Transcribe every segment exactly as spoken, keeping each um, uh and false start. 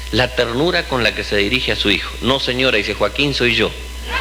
la ternura con la que se dirige a su hijo. No, señora, dice, Joaquín soy yo.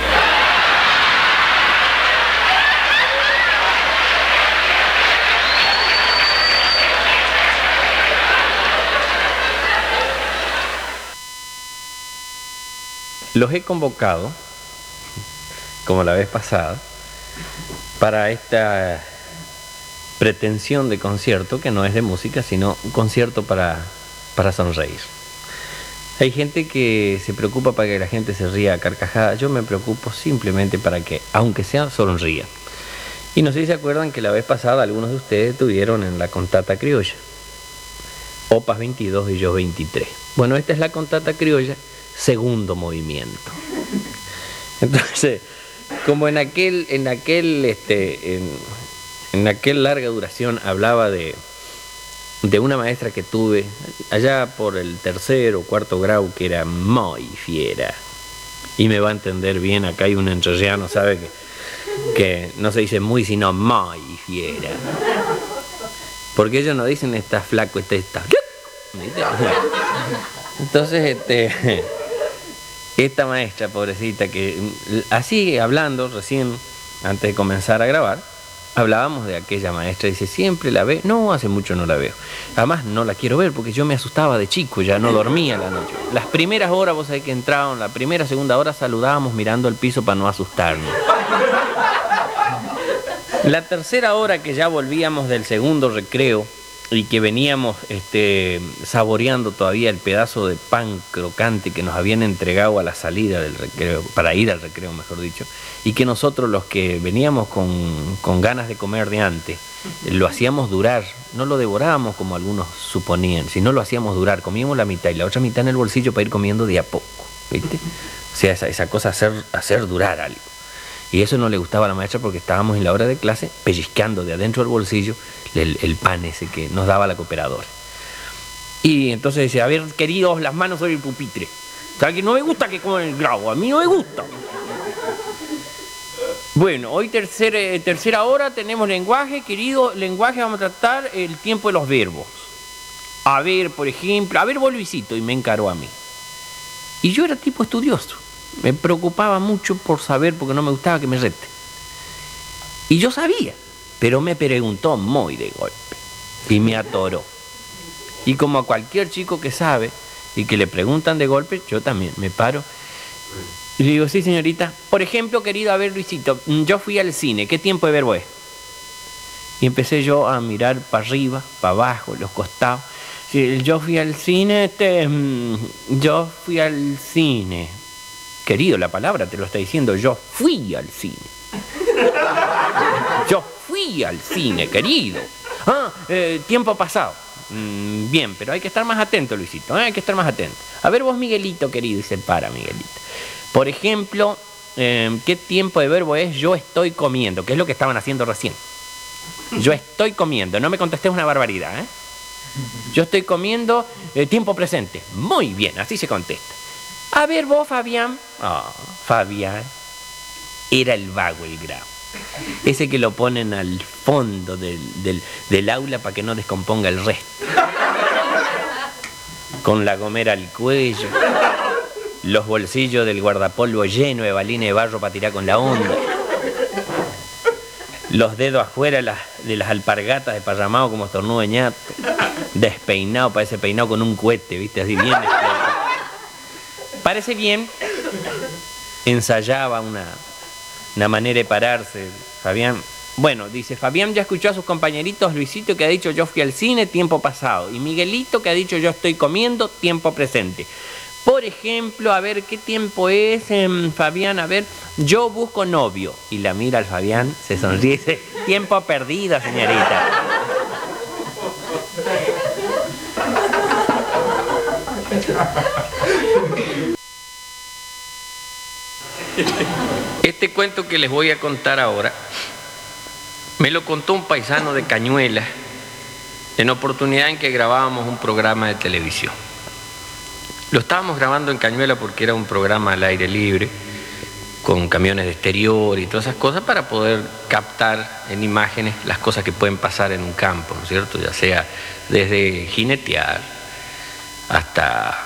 Los he convocado, como la vez pasada, para esta pretensión de concierto, que no es de música, sino un concierto para, para sonreír. Hay gente que se preocupa para que la gente se ría a carcajadas. Yo me preocupo simplemente para que, aunque sea, sonría. Y no sé si se acuerdan que la vez pasada algunos de ustedes tuvieron en la Contata Criolla, Opas veintidós y yo veintitrés. Bueno, esta es la Contata Criolla, segundo movimiento. Entonces, como en aquel, en aquel, este, en, en aquel larga duración hablaba de, de una maestra que tuve allá por el tercer o cuarto grado, que era muy fiera, y me va a entender bien, acá hay un entrerriano, sabe que, que no se dice muy, sino muy fiera, porque ellos no dicen está flaco, este está. Entonces, este, esta maestra, pobrecita, que así hablando recién, antes de comenzar a grabar, hablábamos de aquella maestra, dice, ¿siempre la ve? No, hace mucho no la veo. Además, no la quiero ver porque yo me asustaba de chico, ya no dormía la noche. Las primeras horas, vos sabés que entraban, la primera, segunda hora saludábamos mirando el piso para no asustarnos. La tercera hora, que ya volvíamos del segundo recreo y que veníamos este, saboreando todavía el pedazo de pan crocante que nos habían entregado a la salida del recreo, para ir al recreo, mejor dicho, y que nosotros, los que veníamos con, con ganas de comer de antes, lo hacíamos durar, no lo devorábamos como algunos suponían, sino lo hacíamos durar, comíamos la mitad y la otra mitad en el bolsillo para ir comiendo de a poco, ¿viste? O sea, esa, esa cosa, hacer, hacer durar algo. Y eso no le gustaba a la maestra porque estábamos en la hora de clase pellizcando de adentro del bolsillo el, el pan ese que nos daba la cooperadora. Y entonces decía, a ver, queridos, las manos sobre el pupitre. O sea, que no me gusta que coman el grabo, a mí no me gusta. Bueno, hoy tercer, eh, tercera hora tenemos lenguaje, querido lenguaje, vamos a tratar el tiempo de los verbos. A ver, por ejemplo, a ver vos, Luisito, y me encaró a mí. Y yo era tipo estudioso. Me preocupaba mucho por saber, porque no me gustaba que me rete. Y yo sabía, pero me preguntó muy de golpe. Y me atoró. Y como a cualquier chico que sabe y que le preguntan de golpe, yo también me paro. Y le digo, sí, señorita. Por ejemplo, querido, a ver, Luisito, yo fui al cine. ¿Qué tiempo de verbo es? Y empecé yo a mirar para arriba, para abajo, los costados. Yo fui al cine, este, yo fui al cine. Querido, la palabra te lo está diciendo, yo fui al cine. Yo fui al cine, querido. Ah, eh, tiempo pasado. Mm, bien, pero hay que estar más atento, Luisito, ¿eh? Hay que estar más atento. A ver vos, Miguelito, querido, y se para, Miguelito. Por ejemplo, eh, ¿qué tiempo de verbo es yo estoy comiendo? Que es lo que estaban haciendo recién. Yo estoy comiendo, no me contestés una barbaridad, ¿eh? Yo estoy comiendo, eh, tiempo presente. Muy bien, así se contesta. A ver vos, Fabián. Ah, oh, Fabián. Era el vago el grabo. Ese que lo ponen al fondo del, del, del aula para que no descomponga el resto. Con la gomera al cuello. Los bolsillos del guardapolvo llenos de balines de barro para tirar con la onda. Los dedos afuera de las, de las alpargatas desparramados como estornudo de ñato. Despeinado, parece peinado con un cohete, ¿viste? Así bien. Parece bien, ensayaba una, una manera de pararse, Fabián. Bueno, dice, Fabián ya escuchó a sus compañeritos, Luisito que ha dicho yo fui al cine, tiempo pasado, y Miguelito que ha dicho yo estoy comiendo, tiempo presente. Por ejemplo, a ver, ¿qué tiempo es, eh, Fabián? A ver, yo busco novio. Y la mira al Fabián, se sonríe y dice, tiempo perdido, señorita. Este cuento que les voy a contar ahora me lo contó un paisano de Cañuelas en oportunidad en que grabábamos un programa de televisión. Lo estábamos grabando en Cañuelas porque era un programa al aire libre, con camiones de exterior y todas esas cosas, para poder captar en imágenes las cosas que pueden pasar en un campo, ¿no es cierto? Ya sea desde jinetear hasta